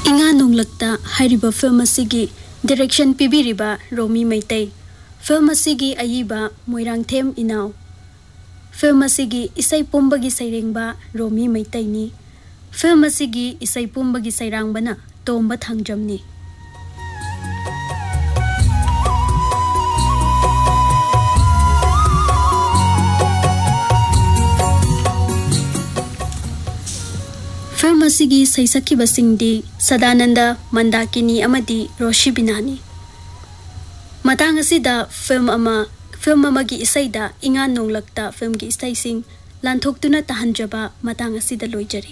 इंगा नोंगलकता हाइरिबा film असिगी direction पिबिरिबा रोमी Meitei film असिगी अयिबा Moirangthem इनाव film असिगी इसै पुंबगी सैरेंबा रोमी मैतैनी film असिगी इसै पुंबगी सैरांगबना तोंबा थांगजमनी film असिगी सैसखिबसिंगदी Sadanand Mandakini अमदी रोशिबिनानी Matang असिदा film अमगी इसैदा इंगा नोंगलकता film की इसैसिंग लांथोक्तुना तहंजबा मतंग असिदा लोइजरी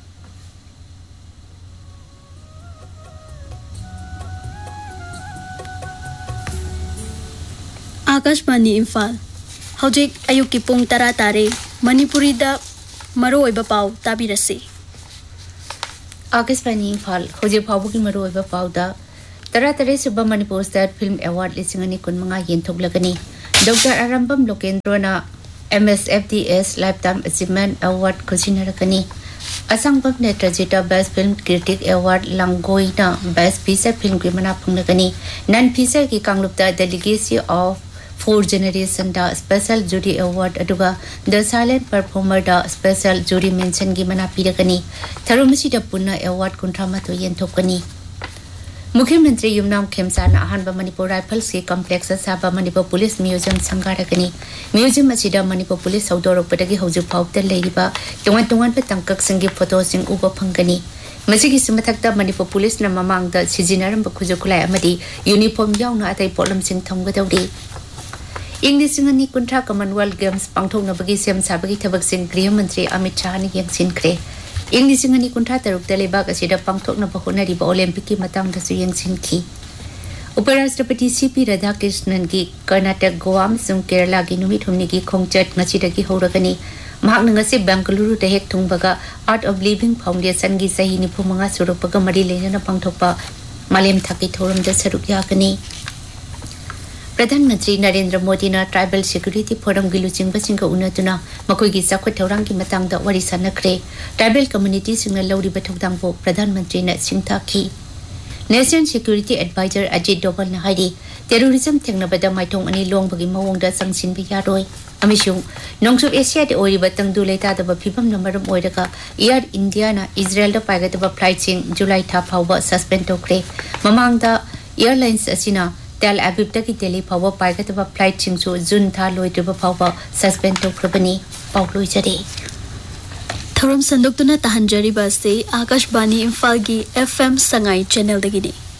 आकाशवाणी इम्फाल हौजिक अयुकी पुंग 10 तारे मणिपुरीदा मरोइबा पाउ ताबिरसी आकाशवाणी इम्फाल हौजिक फाउबगी मरोइबा पाउदा 13 सुबह Manipur state film award 2015 येंथोगलगनी doctor Arambam लोकेंद्रना MSFDS lifetime achievement award खुसिनरकनी असंगबम नेत्रजिता best film critic award लंगोइना best feature film की मना फंगलगनी नन फीचर की कांगलुप्ता द लेगेसी ऑफ 4 जनरेशन दा special jury award अदुगा the silent performer दा स्पेशल जूरी मेंशन की मना पीरगनी थरुमसी दा पुन्ना अवार्ड 13 येंथोकनी मुख्यमंत्री Yumnam खेमसाना अहानबा Manipur rifles के कॉम्प्लेक्स साबा Manipur police museum संगारगनी museum असिदा Manipur police सौदोरपदगी हौजु फाउता लेरिबा तोंगन तोंगन तंकक संगी फोटो सिंग उबा फंगनी मसिगी सुमथकता मणिपुर पुलिस न ममांगदा सिजिनारम खुजु खुलाई अमदी यूनिफॉर्म याउना अतै पोलम सिंग थमगदौरी इंग्लिश सिंगनी कुंठा कॉमनवेल्थ गेम्स पांगथोंगनबगी सेम साबगी थबक सिंग गृह मंत्री अमित शाह ने यंगसिनख्रे इंग्लिश सिंगनी कुंठा तरुक लेबाक असिदा पांगथोंगनबा होनरिबा ओलंपिक की मतंगदसु यंगसिनखी उपराष्ट्रपति सीपी राधाकृष्णन की कर्नाटक गोवा अमसुंग केरला की नुमित हुमनी की खोंगचट ngachidagi हौरगनी महाकना ngasi बेंगलुरु दा हेक थुंगबगा आर्ट ऑफ लिविंग फाउंडेशन की सही 95 सुरुपगा मरी लेना पांगथोकपा मालेम थाकी थोरमदा सरुक यागनी प्रधानमंत्री नरेंद्र मोदी ने ट्राइबल सिक्योरिटी फोरम की लुचिंगबसिंग उन्नतुना मखोइगी चाखोट थौरांग की मतंगदा वरी सनखरे ट्राइबल कम्युनिटी सिंगना लौरिबा थौदांगबो प्रधानमंत्री ने सिंगथाखी national security adviser Ajit Doval ने हाइरी टेररिज्म थेंगनबदा माइथोंग अनि लोंगबगी मवोंगदा संगसिनबि यारोय अमिसुंग नोंगसुब एशिया दे ओरिबा तंगदु लेतादबा फिबम नंबरम ओइरगा एयर इंडिया ना इजराइल दा पाइगदबा फ्लाइट सिंग जुलाई था फावबा सस्पेंड तोखरे ममांगदा एयरलाइंस असिना टेल अविव तकी दिल्ली फावबा पाइगदबा फ्लाइट सिंगसु जून था लोइद्रबा फावबा सस्पेंड तोखरबनी पाउलोइजरे थोरम संदोक्तुना तहंजरीबा से आकाशवाणी इम्फाल की FM संगाई चैनल दगिनी